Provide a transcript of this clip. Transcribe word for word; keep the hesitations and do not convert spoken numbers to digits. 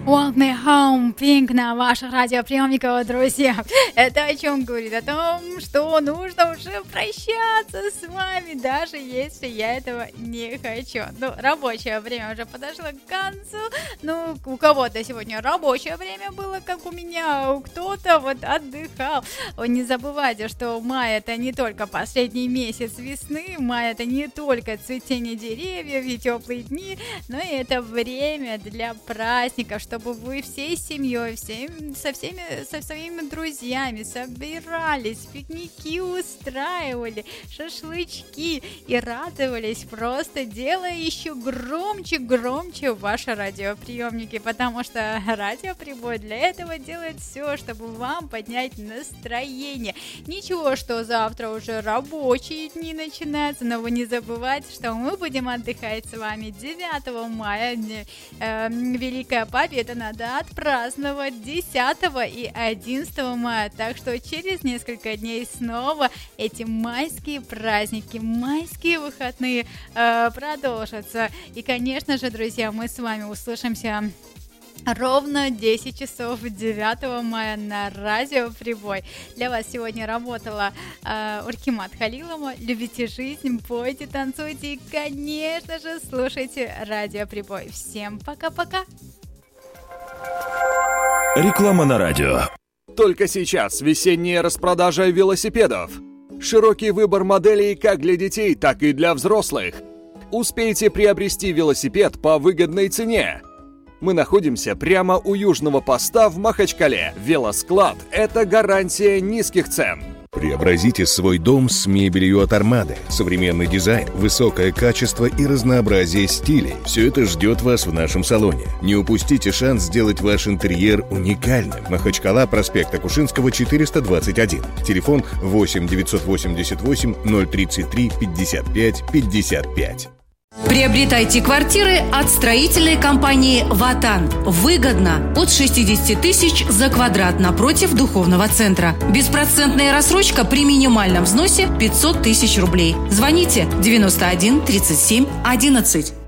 Walk Me Home, Pink на ваших радиоприемниках, друзья. Это о чем говорит? О том, что нужно уже прощаться с вами, даже если я этого не хочу. Ну, рабочее время уже подошло к концу. Ну, у кого-то сегодня рабочее время было, как у меня, у кто-то вот отдыхал. Не забывайте, что май — это не только последний месяц весны, май — это не только цветение деревьев и теплые дни, но и это время для праздников, чтобы вы всей семьей, всем, со всеми, со своими друзьями собирались, пикники устраивали, шашлычки и радовались, просто делая еще громче, громче ваши радиоприемники, потому что радиоприбой для этого делает все, чтобы вам поднять настроение. Ничего, что завтра уже рабочие дни начинаются, но вы не забывайте, что мы будем отдыхать с вами девятого мая, э, Великая Победа. Надо отпраздновать десятого и одиннадцатого мая, так что через несколько дней снова эти майские праздники, майские выходные э, продолжатся. И, конечно же, друзья, мы с вами услышимся ровно десять часов девятого мая на Радио Прибой. Для вас сегодня работала э, Уркимат Халилова. Любите жизнь, пойте, танцуйте и, конечно же, слушайте Радио Прибой. Всем пока-пока! Реклама на радио. Только сейчас весенняя распродажа велосипедов. Широкий выбор моделей как для детей, так и для взрослых. Успейте приобрести велосипед по выгодной цене. Мы находимся прямо у южного поста в Махачкале. Велосклад – это гарантия низких цен. Преобразите свой дом с мебелью от Армады. Современный дизайн, высокое качество и разнообразие стилей. Все это ждет вас в нашем салоне. Не упустите шанс сделать ваш интерьер уникальным. Махачкала, проспект Акушинского, четыреста двадцать один. Телефон восемь девятьсот восемьдесят восемь ноль тридцать три пятьдесят пять пятьдесят пять. Приобретайте квартиры от строительной компании «Ватан». Выгодно от шестьдесят тысяч за квадрат напротив духовного центра. Беспроцентная рассрочка при минимальном взносе пятьсот тысяч рублей. Звоните девяносто один тридцать семь одиннадцать.